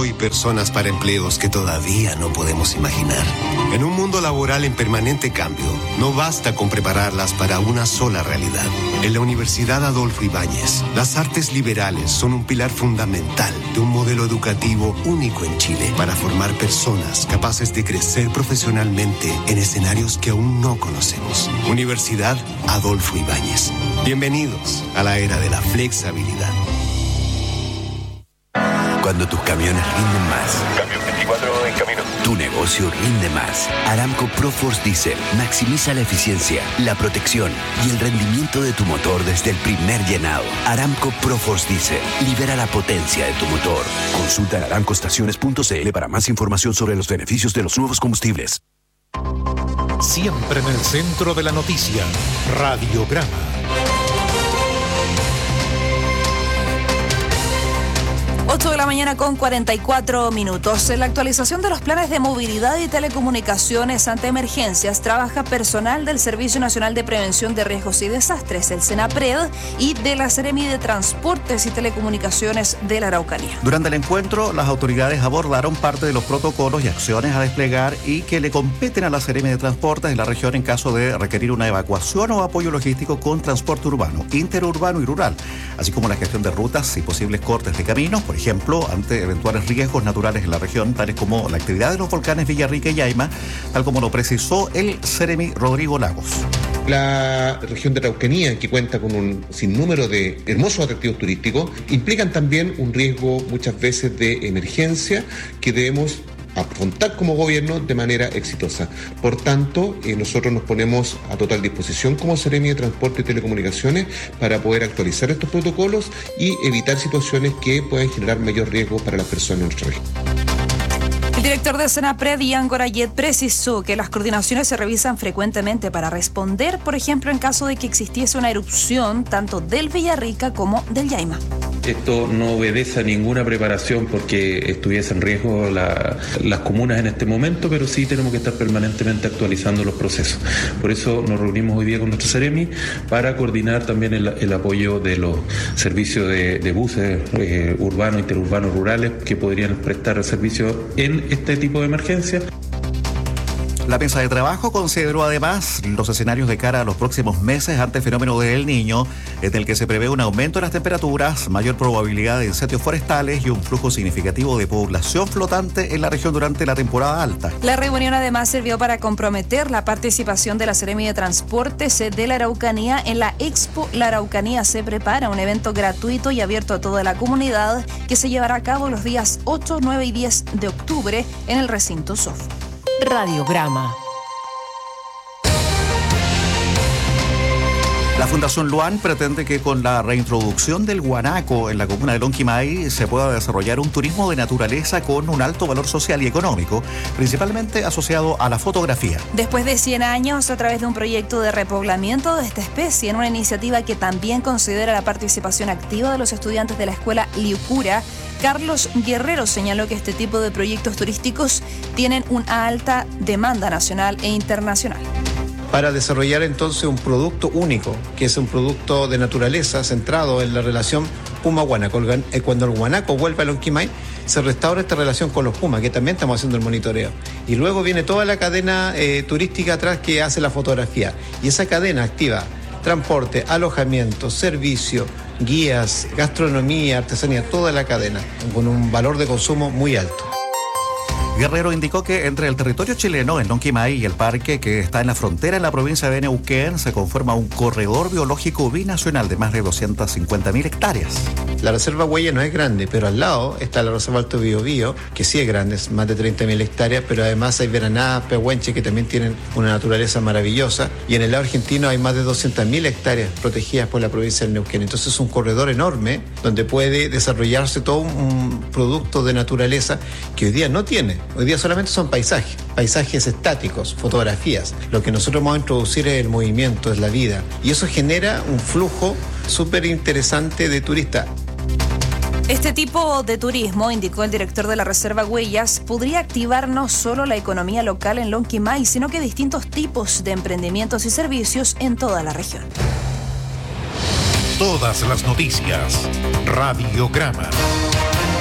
talento y personas para empleos que todavía no podemos imaginar. En un mundo laboral en permanente cambio, no basta con prepararlas para una sola realidad. En la Universidad Adolfo Ibáñez, las artes liberales son un pilar fundamental de un modelo educativo único en Chile para formar personas capaces de crecer profesionalmente en escenarios que aún no conocemos. Universidad Adolfo Ibáñez. Bienvenidos a la era de la flexibilidad. Cuando tus camiones rinden más. Camión 24 en camino. Tu negocio rinde más. Aramco ProForce Diesel maximiza la eficiencia, la protección y el rendimiento de tu motor desde el primer llenado. Aramco ProForce Diesel libera la potencia de tu motor. Consulta en aramcoestaciones.cl para más información sobre los beneficios de los nuevos combustibles. Siempre en el centro de la noticia, Radiograma. 8 de la mañana con 44 minutos. En la actualización de los planes de movilidad y telecomunicaciones ante emergencias trabaja personal del Servicio Nacional de Prevención de Riesgos y Desastres, el SENAPRED, y de la Seremi de Transportes y Telecomunicaciones de la Araucanía. Durante el encuentro, las autoridades abordaron parte de los protocolos y acciones a desplegar y que le competen a la Seremi de Transportes en la región en caso de requerir una evacuación o apoyo logístico con transporte urbano, interurbano y rural, así como la gestión de rutas y posibles cortes de caminos, por ejemplo, ante eventuales riesgos naturales en la región, tales como la actividad de los volcanes Villarrica y Yaima, tal como lo precisó el Seremi Rodrigo Lagos. La región de Araucanía, que cuenta con un sinnúmero de hermosos atractivos turísticos, implican también un riesgo muchas veces de emergencia que debemos afrontar como gobierno de manera exitosa. Por tanto, nosotros nos ponemos a total disposición como Seremi de Transporte y Telecomunicaciones para poder actualizar estos protocolos y evitar situaciones que puedan generar mayor riesgo para las personas en nuestra región. El director de SENAPRED, Ian Gorayet, precisó que las coordinaciones se revisan frecuentemente para responder, por ejemplo, en caso de que existiese una erupción tanto del Villarrica como del Yaima. Esto no obedece a ninguna preparación porque estuviesen en riesgo las comunas en este momento, pero sí tenemos que estar permanentemente actualizando los procesos. Por eso nos reunimos hoy día con nuestro Seremi para coordinar también el apoyo de los servicios de buses urbanos, interurbanos, rurales que podrían prestar el servicio en este tipo de emergencias. La mesa de trabajo consideró además los escenarios de cara a los próximos meses ante el fenómeno de El Niño, en el que se prevé un aumento de las temperaturas, mayor probabilidad de incendios forestales y un flujo significativo de población flotante en la región durante la temporada alta. La reunión además sirvió para comprometer la participación de la Seremi de Transportes de la Araucanía en la Expo La Araucanía se prepara, un evento gratuito y abierto a toda la comunidad que se llevará a cabo los días 8, 9 y 10 de octubre en el recinto SOF. Radiograma. La Fundación Luan pretende que con la reintroducción del guanaco en la comuna de Lonquimay se pueda desarrollar un turismo de naturaleza con un alto valor social y económico, principalmente asociado a la fotografía. Después de 100 años, a través de un proyecto de repoblamiento de esta especie, en una iniciativa que también considera la participación activa de los estudiantes de la escuela Liucura, Carlos Guerrero señaló que este tipo de proyectos turísticos tienen una alta demanda nacional e internacional. Para desarrollar entonces un producto único, que es un producto de naturaleza centrado en la relación puma-guanaco. Cuando el guanaco vuelve a Lonquimay, se restaura esta relación con los pumas, que también estamos haciendo el monitoreo. Y luego viene toda la cadena turística atrás que hace la fotografía. Y esa cadena activa transporte, alojamiento, servicio, guías, gastronomía, artesanía, toda la cadena, con un valor de consumo muy alto. Guerrero indicó que entre el territorio chileno, el Lonquimay y el parque que está en la frontera en la provincia de Neuquén se conforma un corredor biológico binacional de más de 250.000 hectáreas. La reserva Huella no es grande, pero al lado está la reserva Alto Biobío, que sí es grande, es más de 30.000 hectáreas, pero además hay Veraná, Pehuenche, que también tienen una naturaleza maravillosa, y en el lado argentino hay más de 200.000 hectáreas protegidas por la provincia del Neuquén. Entonces es un corredor enorme donde puede desarrollarse todo un producto de naturaleza que hoy día no tiene. Hoy día solamente son paisajes estáticos, fotografías. Lo que nosotros vamos a introducir es el movimiento, es la vida. Y eso genera un flujo súper interesante de turistas. Este tipo de turismo, indicó el director de la Reserva Huellas, podría activar no solo la economía local en Lonquimay, sino que distintos tipos de emprendimientos y servicios en toda la región. Todas las noticias. Radiograma.